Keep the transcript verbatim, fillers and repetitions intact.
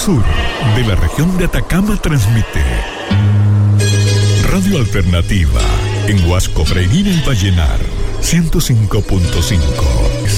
sur de la región de Atacama transmite Radio Alternativa en Huasco, Freirina y Vallenar, ciento cinco punto cinco.